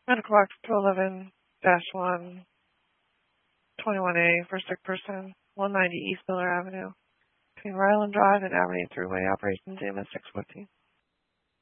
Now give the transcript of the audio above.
Medical Act 211-1, 21A for sick person, 190 East Miller Avenue, between Ryland Drive and Avenue Thruway, operations AMS 614.